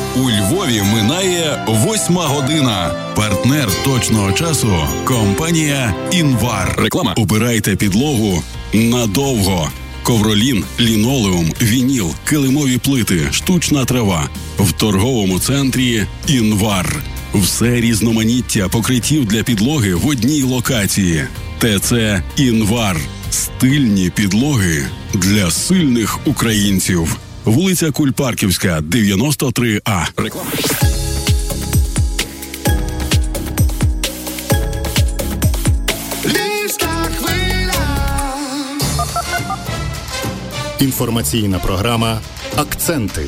У Львові минає 8 година. Партнер точного часу – компанія «Інвар». Реклама. Обирайте підлогу надовго. Ковролін, лінолеум, вініл, килимові плити, штучна трава. В торговому центрі «Інвар». Все різноманіття покриттів для підлоги в одній локації. ТЦ «Інвар». Стильні підлоги для сильних українців. Вулиця Кульпарківська, 93А. Реклама. Інформаційна програма «Акценти».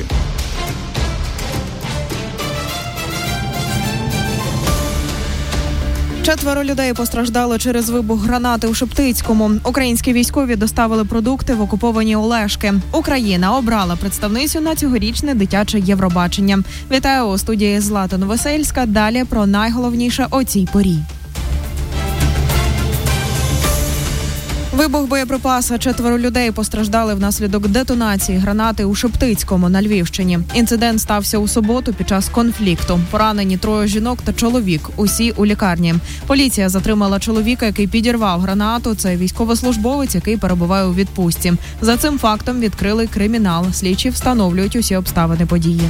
Четверо людей постраждали через вибух гранати у Шептицькому. Українські військові доставили продукти в окуповані Олешки. Україна обрала представницю на цьогорічне дитяче Євробачення. Вітаю у студії Злата Новосельська. Далі про найголовніше о цій порі. Вибух боєприпаса. Четверо людей постраждали внаслідок детонації гранати у Шептицькому на Львівщині. Інцидент стався у суботу під час конфлікту. Поранені 3 жінок та чоловік. Усі у лікарні. Поліція затримала чоловіка, який підірвав гранату. Це військовослужбовець, який перебуває у відпустці. За цим фактом відкрили кримінал. Слідчі встановлюють усі обставини події.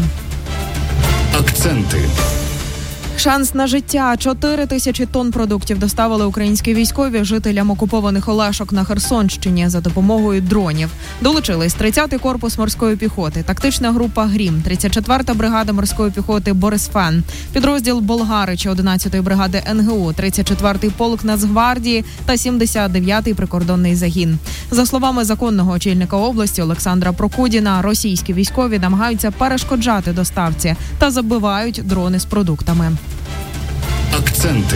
Акценти. Шанс на життя. 4 тисячі тонн продуктів доставили українські військові жителям окупованих Олешок на Херсонщині за допомогою дронів. Долучились 30-й корпус морської піхоти, тактична група «Грім», 34-та бригада морської піхоти «Борисфен», підрозділ «Болгаричі» 11-ї бригади НГУ, 34-й полк Нацгвардії та 79-й прикордонний загін. За словами законного очільника області Олександра Прокудіна, російські військові намагаються перешкоджати доставці та забивають дрони з продуктами. Акценти.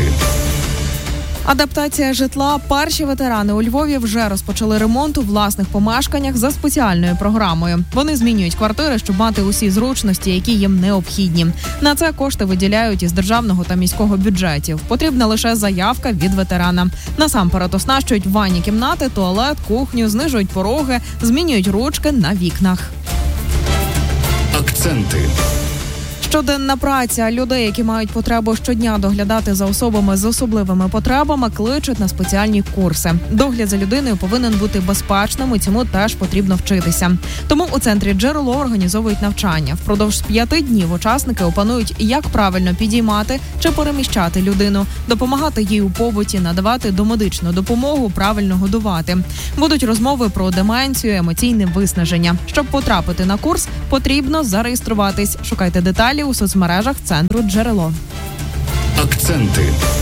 Адаптація житла. Перші ветерани у Львові вже розпочали ремонт у власних помешканнях за спеціальною програмою. Вони змінюють квартири, щоб мати усі зручності, які їм необхідні. На це кошти виділяють із державного та міського бюджетів. Потрібна лише заявка від ветерана. Насамперед оснащують ванні кімнати, туалет, кухню, знижують пороги, змінюють ручки на вікнах. Акценти. Щоденна праця. Людей, які мають потребу щодня доглядати за особами з особливими потребами, кличуть на спеціальні курси. Догляд за людиною повинен бути безпечним, і цьому теж потрібно вчитися. Тому у центрі «Джерело» організовують навчання. Впродовж 5 днів учасники опанують, як правильно підіймати чи переміщати людину, допомагати їй у побуті, надавати домедичну допомогу, правильно годувати. Будуть розмови про деменцію, емоційне виснаження. Щоб потрапити на курс, потрібно зареєструватись. Шукайте деталі у соцмережах центру «Джерело». Акценти.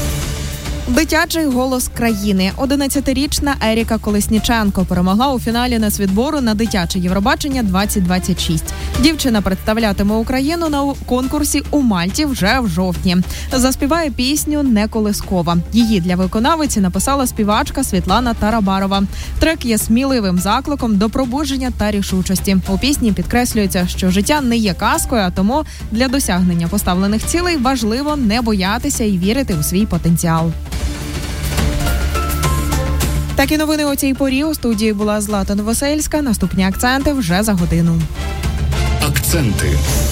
Дитячий голос країни. 11-річна Еріка Колесніченко перемогла у фіналі нацвідбору на дитяче Євробачення 2026. Дівчина представлятиме Україну на конкурсі у Мальті вже в жовтні. Заспіває пісню «Не колискова». Її для виконавиці написала співачка Світлана Тарабарова. Трек є сміливим закликом до пробудження та рішучості. У пісні підкреслюється, що життя не є казкою, а тому для досягнення поставлених цілей важливо не боятися і вірити у свій потенціал. Такі новини у цій порі. У студії була Злата Новосельська. Наступні акценти вже за годину. Акценти.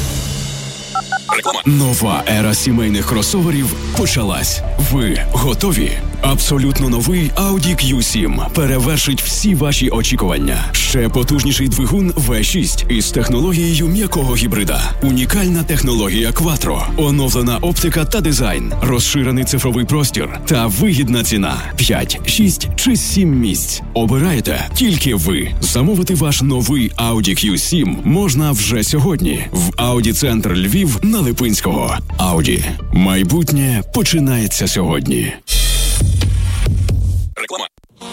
Нова ера сімейних кросоверів почалась. Ви готові? Абсолютно новий Audi Q7 перевершить всі ваші очікування. Ще потужніший двигун V6 із технологією м'якого гібрида. Унікальна технологія Quattro, оновлена оптика та дизайн, розширений цифровий простір та вигідна ціна. 5, 6 чи 7 місць. Обирайте тільки ви. Замовити ваш новий Audi Q7 можна вже сьогодні в Audi Центр Львів на Липинського. Audi. Майбутнє починається сьогодні. Реклама.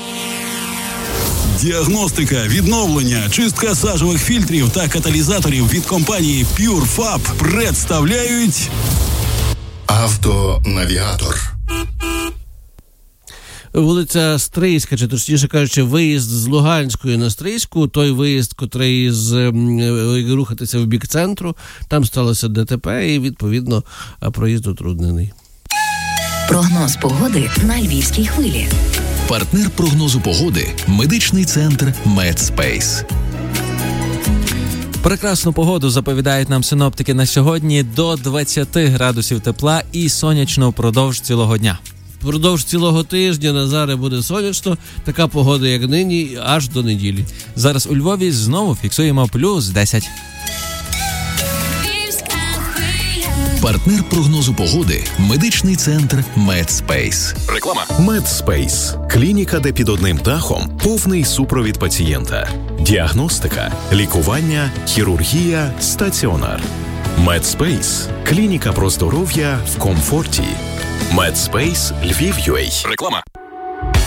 Діагностика, відновлення, чистка сажових фільтрів та каталізаторів від компанії PureFab представляють Автонавігатор. Вулиця Стрийська, чи точніше кажучи, виїзд з Луганської на Стрийську, той виїзд, котрий рухатися в бік центру, там сталося ДТП і, відповідно, проїзд утруднений. Прогноз погоди на Львівській хвилі. Партнер прогнозу погоди – медичний центр «Медспейс». Прекрасну погоду заповідають нам синоптики на сьогодні, до 20 градусів тепла і сонячно впродовж цілого дня. Впродовж цілого тижня, Назаре, буде сонячно. Така погода, як нині, аж до неділі. Зараз у Львові знову фіксуємо плюс 10. Партнер прогнозу погоди – медичний центр Медспейс. Реклама. Медспейс – клініка, де під одним дахом повний супровід пацієнта. Діагностика, лікування, хірургія, стаціонар. Медспейс – клініка про здоров'я в комфорті. Медспейс Львів.UA. Реклама.